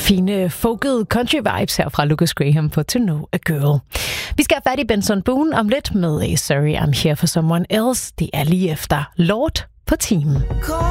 Fine, folkede country vibes her fra Lucas Graham på To Know a Girl. Vi skal have fat i Benson Boone om lidt med Sorry I'm Here for Someone Else. Det er lige efter Lord på timen.